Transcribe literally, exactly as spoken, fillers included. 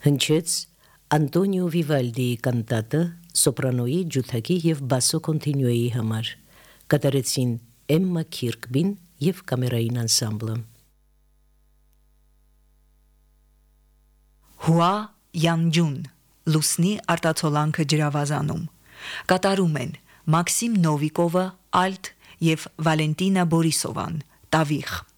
Հնչեց Անտոնիո Վիվալդիի կանտատը սոպրանոյի, ջութակի և բասո կոնտինյուեի համար, կատարեցին Էմմա Քիրկբին և կամերային անսամբլը։ Հուա Յանջուն, լուսնի արտացոլանքը ջրավազանում, կատարում են Մաքսիմ Նովիկովը, ալտ և Վալենտինա Բորիսովան, տավիղ։